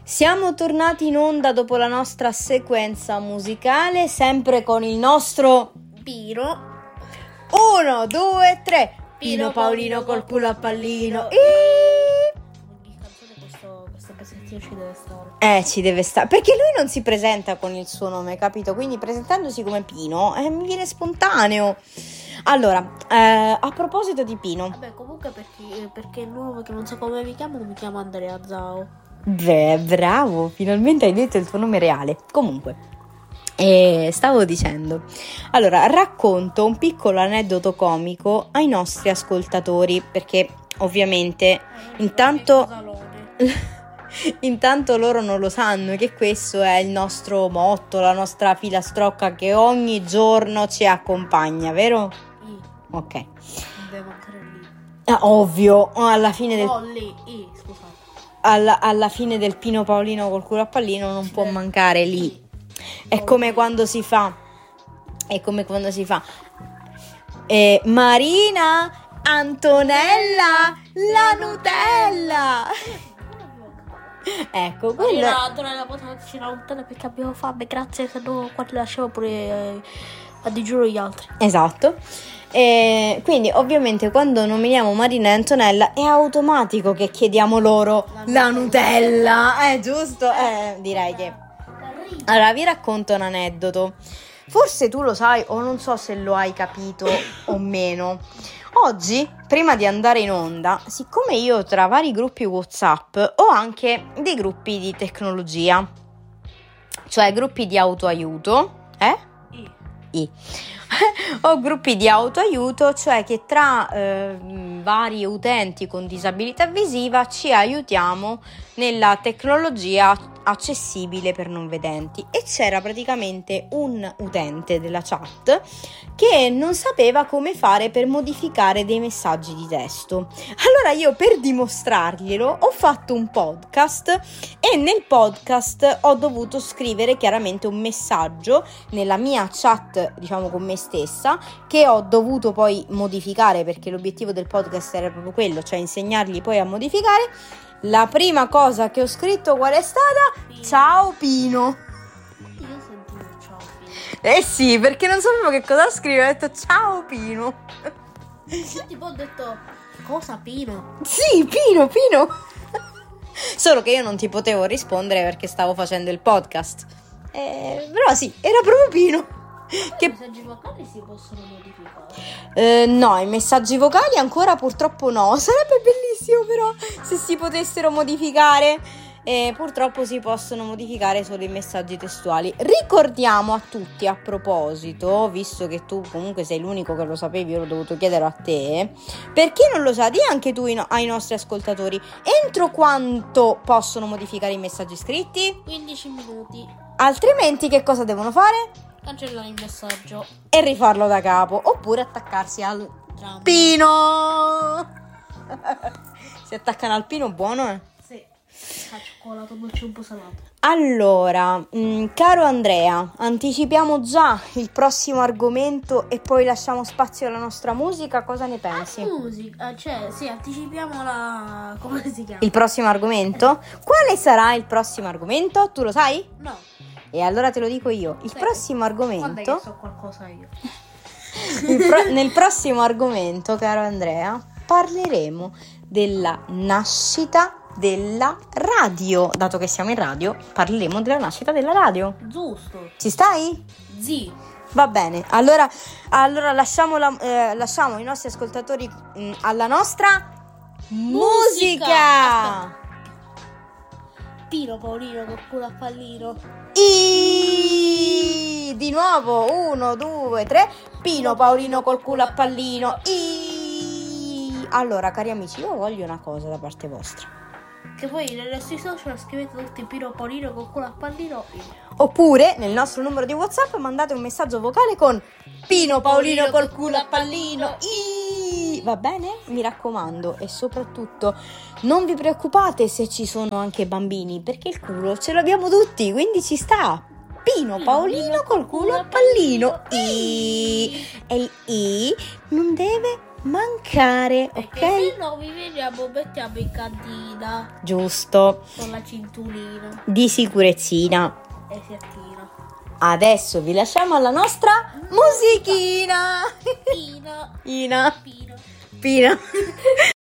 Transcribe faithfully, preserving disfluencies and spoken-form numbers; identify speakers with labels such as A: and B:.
A: Siamo tornati in onda dopo la nostra sequenza musicale, sempre con il nostro
B: Pino.
A: Uno, due, tre.
B: Pino,
A: Pino Paolino col culo a pallino.
B: Ogni canzone questo, questo pezzettino ci deve stare.
A: Eh, ci deve stare. Perché lui non si presenta con il suo nome, capito? Quindi presentandosi come Pino, eh, mi viene spontaneo. Allora, eh, a proposito di Pino.
B: Vabbè, comunque perché, perché il nuovo che non so come mi chiamo, non mi chiamo Andrea Zao.
A: Beh, bravo, finalmente hai detto il tuo nome reale. Comunque, eh, stavo dicendo, allora racconto un piccolo aneddoto comico ai nostri ascoltatori, perché ovviamente intanto intanto loro non lo sanno che questo è il nostro motto, la nostra filastrocca che ogni giorno ci accompagna, vero?
B: I.
A: Ok.
B: Non deve mancare lì.
A: Ah, ovvio, alla fine del
B: Oh, lì, I, scusate.
A: Alla, alla fine del Pino Paolino col culo a pallino non può mancare lì. È come quando si fa È come quando si fa eh, Marina, Antonella, la Nutella. Ecco, quello è...
B: Marina, Antonella, portaci la Nutella perché abbiamo fame, grazie, se no qua ti lasciamo pure eh, a digiuno gli altri.
A: Esatto. E quindi ovviamente quando nominiamo Marina e Antonella è automatico che chiediamo loro la, la Nutella, eh giusto? Eh, direi che... Allora vi racconto un aneddoto, forse tu lo sai o non so se lo hai capito o meno. Oggi, prima di andare in onda, siccome io tra vari gruppi WhatsApp ho anche dei gruppi di tecnologia, cioè gruppi di autoaiuto, eh?
B: I.
A: I. Ho gruppi di autoaiuto, cioè che tra eh, vari utenti con disabilità visiva ci aiutiamo nella tecnologia accessibile per non vedenti. E c'era praticamente un utente della chat che non sapeva come fare per modificare dei messaggi di testo. Allora io, per dimostrarglielo, ho fatto un podcast e nel podcast ho dovuto scrivere chiaramente un messaggio nella mia chat, diciamo, con me stessa, che ho dovuto poi modificare perché l'obiettivo del podcast era proprio quello, cioè insegnargli poi a modificare. La prima cosa che ho scritto qual è stata?
B: Pino.
A: Ciao Pino.
B: Io sentivo ciao Pino.
A: Eh sì, perché non sapevo che cosa scrivere, ho detto ciao Pino.
B: Io tipo ho detto, cosa Pino?
A: Sì, Pino, Pino. Solo che io non ti potevo rispondere perché stavo facendo il podcast. Eh, però sì, era proprio Pino.
B: Che... I messaggi vocali si possono modificare?
A: Eh, no, i messaggi vocali ancora purtroppo no. Sarebbe bellissimo però se si potessero modificare. Eh, purtroppo si possono modificare solo i messaggi testuali. Ricordiamo a tutti, a proposito, visto che tu comunque sei l'unico che lo sapevi, io l'ho dovuto chiedere a te. Per chi non lo sa, di anche tu ai nostri ascoltatori, entro quanto possono modificare i messaggi scritti?
B: quindici minuti.
A: Altrimenti che cosa devono fare?
B: Cancellare il messaggio
A: E rifarlo da capo, oppure attaccarsi al
B: Tram.
A: Pino. Si attaccano al Pino, buono, eh?
B: Sì. Ah, cioccolato, dolce un po' salato.
A: Allora, mh, caro Andrea, anticipiamo già il prossimo argomento e poi lasciamo spazio alla nostra musica. Cosa ne pensi?
B: Musica, cioè, sì, anticipiamo la... come si chiama?
A: Il prossimo argomento? Quale sarà il prossimo argomento? Tu lo sai?
B: No.
A: E allora te lo dico io. Il
B: Sì.
A: prossimo
B: Guarda
A: argomento...
B: che so qualcosa io.
A: il pro- nel prossimo argomento, caro Andrea, parleremo della nascita della radio. Dato che siamo in radio, parleremo della nascita della radio.
B: Giusto.
A: Ci stai?
B: Zi.
A: Va bene, allora, allora lasciamo, la, eh, lasciamo i nostri ascoltatori mh, alla nostra musica.
B: Musica. Pino Paolino col culo a pallino.
A: I di nuovo, uno, due, tre. Pino Paolino col culo a pallino. I allora, cari amici, io voglio una cosa da parte vostra.
B: Che voi nei nostri social scrivete tutti Pino Paolino col culo a pallino.
A: Oppure nel nostro numero di WhatsApp mandate un messaggio vocale con Pino Paolino col culo a pallino. I va bene? Mi raccomando, e soprattutto non vi preoccupate se ci sono anche bambini, perché il culo ce l'abbiamo tutti, quindi ci sta. Pino Paolino col culo a pallino. I e il I non deve mancare,
B: Perché
A: ok?
B: se no vi vediamo, mettiamo in cantina
A: Giusto,
B: con la cinturina
A: di sicurezzina.
B: e settino.
A: Adesso vi lasciamo alla nostra musichina.
B: Pino.
A: Ina.
B: Pino.
A: Pina.